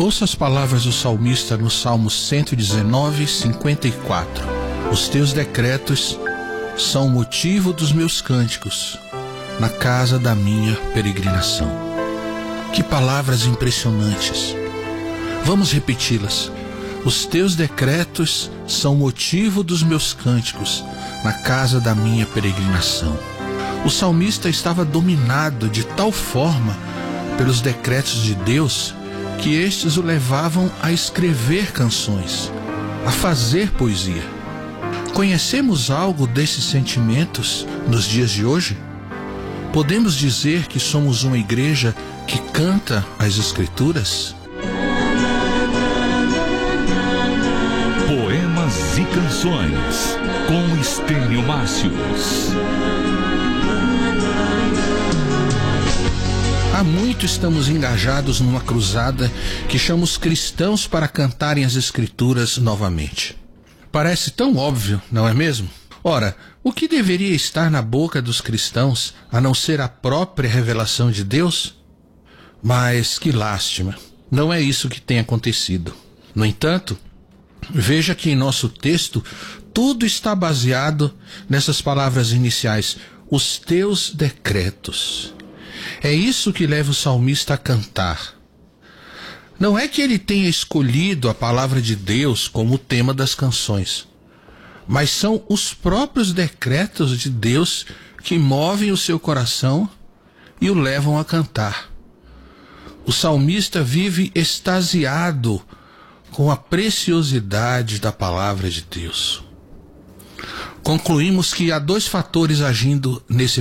Ouça as palavras do salmista no Salmo 119, 54. Os teus decretos são o motivo dos meus cânticos na casa da minha peregrinação. Que palavras impressionantes! Vamos repeti-las. Os teus decretos são o motivo dos meus cânticos na casa da minha peregrinação. O salmista estava dominado de tal forma pelos decretos de Deus que estes o levavam a escrever canções, a fazer poesia. Conhecemos algo desses sentimentos nos dias de hoje? Podemos dizer que somos uma igreja que canta as Escrituras? Poemas e canções com Estênio Márcios. Há muito estamos engajados numa cruzada que chama os cristãos para cantarem as Escrituras novamente. Parece tão óbvio, não é mesmo? Ora, o que deveria estar na boca dos cristãos a não ser a própria revelação de Deus? Mas que lástima, não é isso que tem acontecido. No entanto, veja que em nosso texto tudo está baseado nessas palavras iniciais: os teus decretos. É isso que leva o salmista a cantar. Não é que ele tenha escolhido a palavra de Deus como o tema das canções, mas são os próprios decretos de Deus que movem o seu coração e o levam a cantar. O salmista vive extasiado com a preciosidade da palavra de Deus. Concluímos que há dois fatores agindo nesse